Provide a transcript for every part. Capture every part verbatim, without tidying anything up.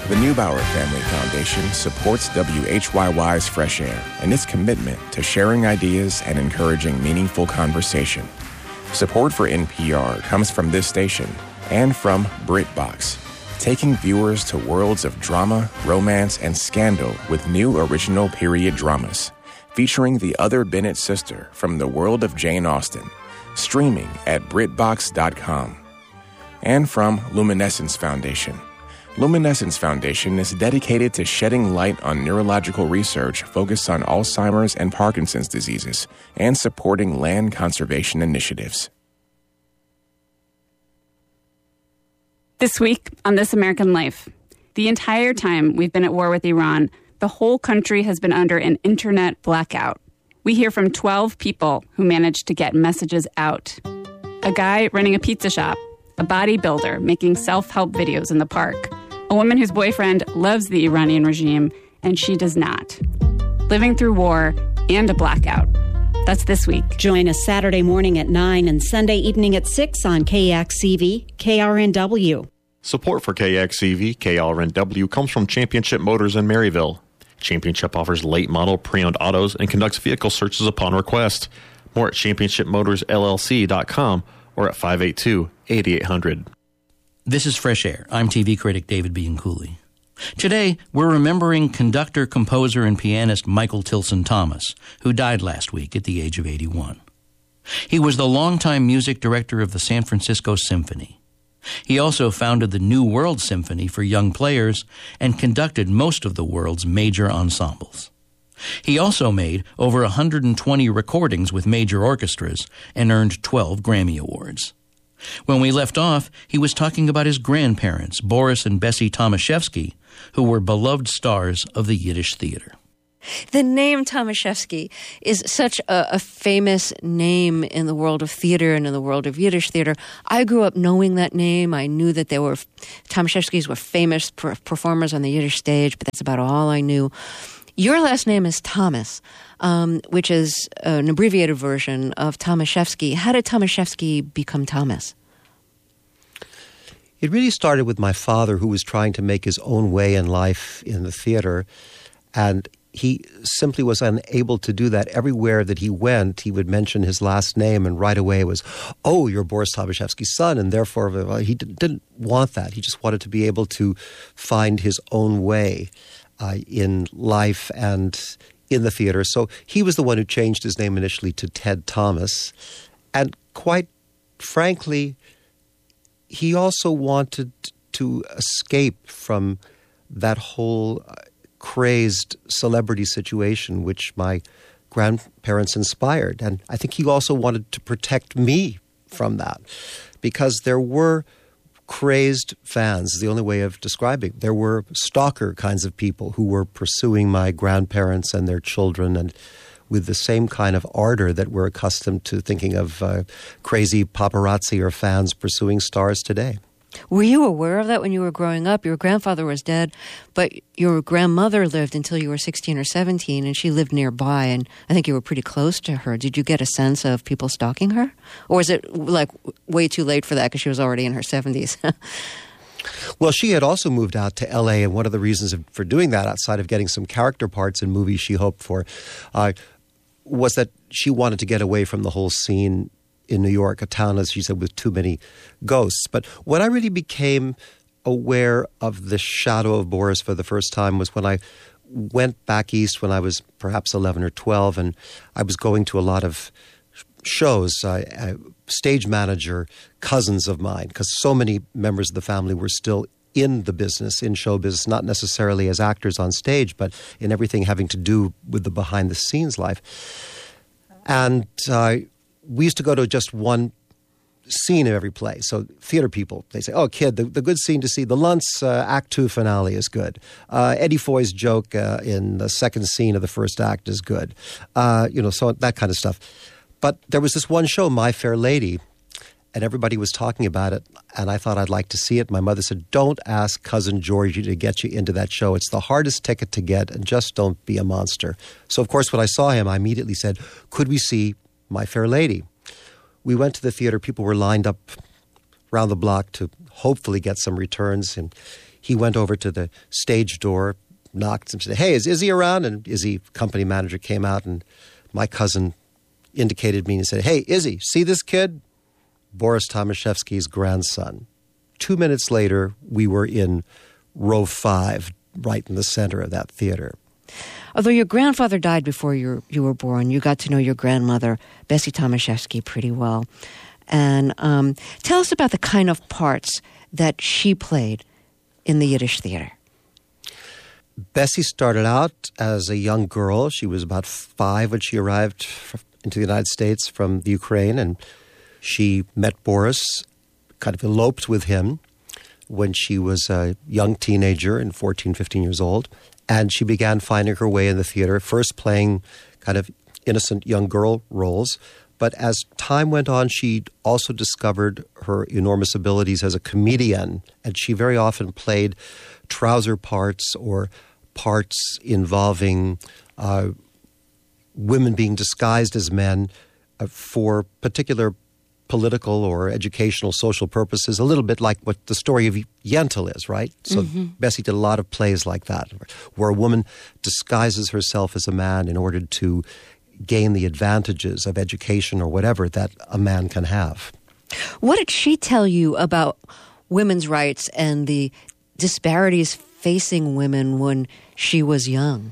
The Neubauer Family Foundation supports W H Y Y's Fresh Air and its commitment to sharing ideas and encouraging meaningful conversation. Support for N P R comes from this station and from BritBox, taking viewers to worlds of drama, romance, and scandal with new original period dramas, featuring the other Bennett sister from the world of Jane Austen, streaming at Britbox dot com. And from Luminescence Foundation. Luminescence Foundation is dedicated to shedding light on neurological research focused on Alzheimer's and Parkinson's diseases and supporting land conservation initiatives. This week on This American Life, the entire time we've been at war with Iran, the whole country has been under an internet blackout. We hear from twelve people who managed to get messages out. A guy running a pizza shop, a bodybuilder making self-help videos in the park, a woman whose boyfriend loves the Iranian regime and she does not. Living through war and a blackout. That's this week. Join us Saturday morning at nine and Sunday evening at six on K X C V, K R N W. Support for K X C V, K R N W comes from Championship Motors in Maryville. Championship offers late model pre-owned autos and conducts vehicle searches upon request. More at championship motors L L C dot com or at five eight two, eight eight zero zero. This is Fresh Air. I'm T V critic David Bianculli. Today, we're remembering conductor, composer, and pianist Michael Tilson Thomas, who died last week at the age of eighty-one. He was the longtime music director of the San Francisco Symphony. He also founded the New World Symphony for young players and conducted most of the world's major ensembles. He also made over one hundred twenty recordings with major orchestras and earned twelve Grammy Awards. When we left off, he was talking about his grandparents, Boris and Bessie Tomaszewski, who were beloved stars of the Yiddish theater. The name Tomaszewski is such a, a famous name in the world of theater and in the world of Yiddish theater. I grew up knowing that name. I knew that there were Tomaszewskis were famous per- performers on the Yiddish stage, but that's about all I knew. Your last name is Thomas, um, which is an abbreviated version of Tomaszewski. How did Tomaszewski become Thomas? It really started with my father, who was trying to make his own way in life in the theater, and he simply was unable to do that. Everywhere that he went, he would mention his last name, and right away it was, oh, you're Boris Tomaszewski's son, and therefore well, he didn't want that. He just wanted to be able to find his own way uh, in life and in the theater. So he was the one who changed his name initially to Ted Thomas, and quite frankly, he also wanted to escape from that whole uh, crazed celebrity situation which my grandparents inspired. And I think he also wanted to protect me from that, because there were crazed fans, is the only way of describing it. There were stalker kinds of people who were pursuing my grandparents and their children, and with the same kind of ardor that we're accustomed to thinking of uh, crazy paparazzi or fans pursuing stars today. Were you aware of that when you were growing up? Your grandfather was dead, but your grandmother lived until you were sixteen or seventeen, and she lived nearby, and I think you were pretty close to her. Did you get a sense of people stalking her? Or was it like way too late for that because she was already in her seventies? Well, she had also moved out to L A, and one of the reasons for doing that, outside of getting some character parts in movies she hoped for, uh, was that she wanted to get away from the whole scene in New York, a town, as she said, with too many ghosts. But when I really became aware of the shadow of Boris for the first time was when I went back east when I was perhaps eleven or twelve, and I was going to a lot of shows, uh, uh, stage manager cousins of mine, because so many members of the family were still in the business, in show business, not necessarily as actors on stage, but in everything having to do with the behind-the-scenes life. And uh, we used to go to just one scene of every play. So theater people, they say, oh, kid, the, the good scene to see, the Luntz uh, Act Two finale is good. Uh, Eddie Foy's joke uh, in the second scene of the first act is good. Uh, you know, so that kind of stuff. But there was this one show, My Fair Lady, and everybody was talking about it, and I thought I'd like to see it. My mother said, don't ask Cousin Georgie to get you into that show. It's the hardest ticket to get, and just don't be a monster. So, of course, when I saw him, I immediately said, could we see My Fair Lady? We went to the theater. People were lined up around the block to hopefully get some returns. And he went over to the stage door, knocked and said, "Hey, is Izzy around?" And Izzy, company manager, came out, and my cousin indicated me and said, "Hey, Izzy, see this kid? Boris Tomaszewski's grandson." Two minutes later, we were in row five, right in the center of that theater. Although your grandfather died before you you were born, you got to know your grandmother, Bessie Tomaszewski, pretty well. And um, tell us about the kind of parts that she played in the Yiddish theater. Bessie started out as a young girl. She was about five when she arrived into the United States from the Ukraine, and she met Boris, kind of eloped with him when she was a young teenager and fourteen, fifteen years old. And she began finding her way in the theater, first playing kind of innocent young girl roles. But as time went on, she also discovered her enormous abilities as a comedian. And she very often played trouser parts or parts involving uh, women being disguised as men uh, for particular political or educational, social purposes, a little bit like what the story of Yentl is, right? So mm-hmm. Bessie did a lot of plays like that, where a woman disguises herself as a man in order to gain the advantages of education or whatever that a man can have. What did she tell you about women's rights and the disparities facing women when she was young?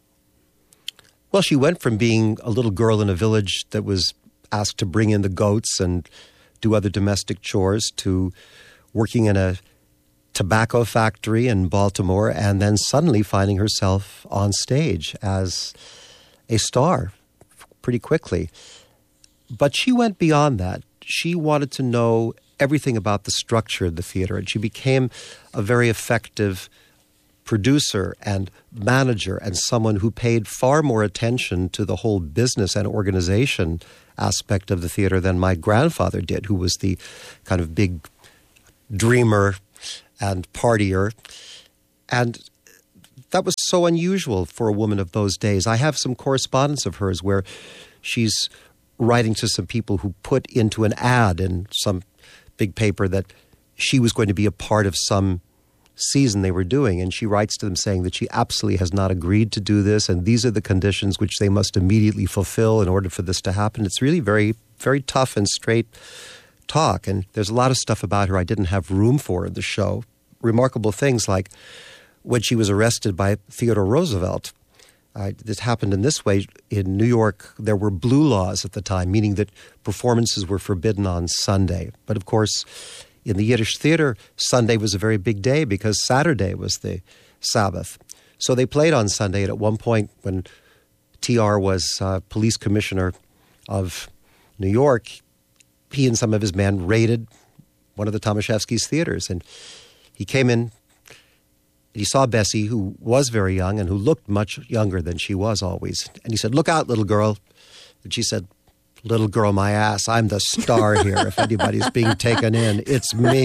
Well, she went from being a little girl in a village that was asked to bring in the goats and do other domestic chores to working in a tobacco factory in Baltimore, and then suddenly finding herself on stage as a star pretty quickly. But she went beyond that. She wanted to know everything about the structure of the theater, and she became a very effective producer and manager and someone who paid far more attention to the whole business and organization aspect of the theater than my grandfather did, who was the kind of big dreamer and partier. And that was so unusual for a woman of those days. I have some correspondence of hers where she's writing to some people who put into an ad in some big paper that she was going to be a part of some season they were doing, and she writes to them saying that she absolutely has not agreed to do this, and these are the conditions which they must immediately fulfill in order for this to happen. It's really very, very tough and straight talk, and there's a lot of stuff about her I didn't have room for in the show. Remarkable things like when she was arrested by Theodore Roosevelt. Uh, this happened in this way. In New York, there were blue laws at the time, meaning that performances were forbidden on Sunday. But of course, in the Yiddish theater, Sunday was a very big day because Saturday was the Sabbath. So they played on Sunday, and at one point when T R was uh, police commissioner of New York, he and some of his men raided one of the Tomaszewski's theaters. And he came in, and he saw Bessie, who was very young and who looked much younger than she was always. And he said, "Look out, little girl." And she said, "Little girl, my ass, I'm the star here. If anybody's being taken in, it's me."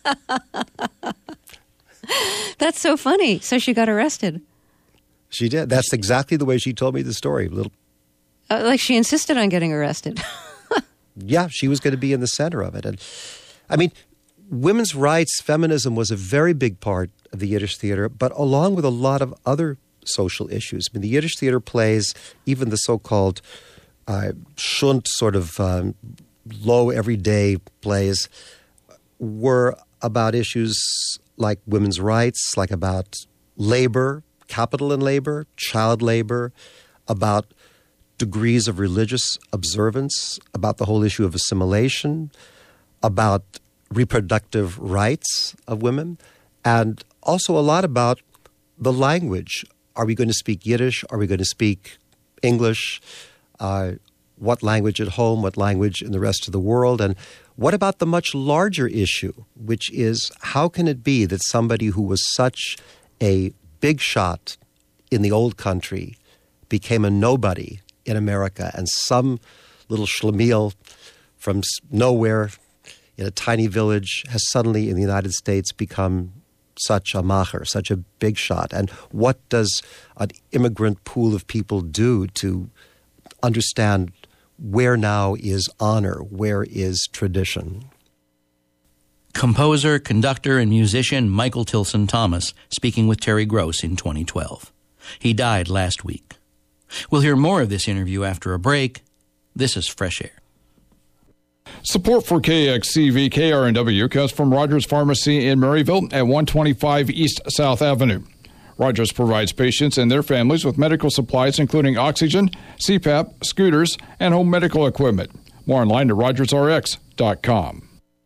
That's so funny. So she got arrested. She did. That's exactly the way she told me the story. Little, uh, like she insisted on getting arrested. Yeah, she was going to be in the center of it. And I mean, women's rights, feminism was a very big part of the Yiddish theater, but along with a lot of other social issues. I mean, the Yiddish theater plays even the so-called Uh, shunt sort of um, low everyday plays were about issues like women's rights, like about labor, capital and labor, child labor, about degrees of religious observance, about the whole issue of assimilation, about reproductive rights of women, and also a lot about the language. Are we going to speak Yiddish? Are we going to speak English? Uh, what language at home, what language in the rest of the world, and what about the much larger issue, which is how can it be that somebody who was such a big shot in the old country became a nobody in America, and some little schlemiel from nowhere in a tiny village has suddenly in the United States become such a macher, such a big shot, and what does an immigrant pool of people do to understand where now is honor, where is tradition? Composer, conductor, and musician Michael Tilson Thomas speaking with Terry Gross in twenty twelve. He died last week. We'll hear more of this interview after a break. This is Fresh Air. Support for K X C V K R N W comes from Rogers Pharmacy in Maryville at one twenty-five East South Avenue. Rogers provides patients and their families with medical supplies including oxygen, C PAP, scooters, and home medical equipment. More online at rogers r x dot com.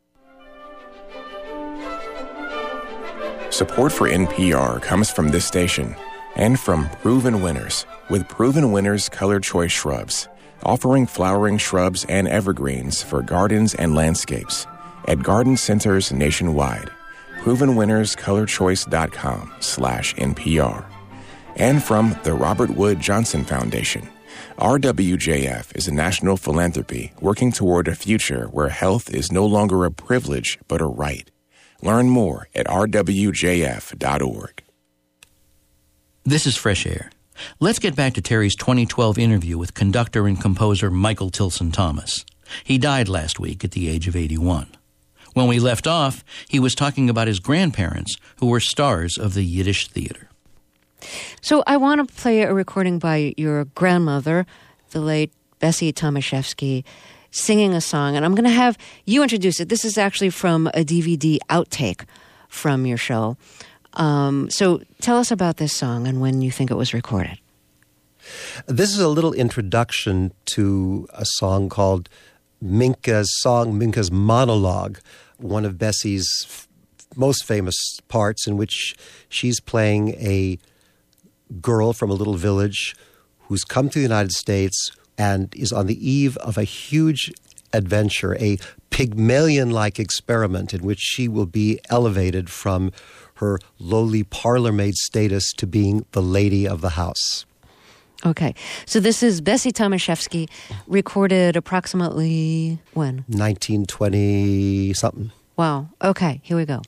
Support for N P R comes from this station and from Proven Winners with Proven Winners Color Choice Shrubs, offering flowering shrubs and evergreens for gardens and landscapes at garden centers nationwide. proven winners color choice dot com slash N P R. And from the Robert Wood Johnson Foundation. R W J F is a national philanthropy working toward a future where health is no longer a privilege but a right. Learn more at r w j f dot org. This is Fresh Air. Let's get back to Terry's twenty twelve interview with conductor and composer Michael Tilson Thomas. He died last week at the age of eighty-one. When we left off, he was talking about his grandparents, who were stars of the Yiddish theater. So I want to play a recording by your grandmother, the late Bessie Tomaszewski, singing a song, and I'm going to have you introduce it. This is actually from a D V D outtake from your show. Um, so tell us about this song and when you think it was recorded. This is a little introduction to a song called Minka's Song, Minka's Monologue, one of Bessie's f- most famous parts in which she's playing a girl from a little village who's come to the United States and is on the eve of a huge adventure, a Pygmalion-like experiment in which she will be elevated from her lowly parlor maid status to being the lady of the house. Okay. So this is Bessie Tomaszewski, recorded approximately when? nineteen twenty-something. Wow. Okay, here we go.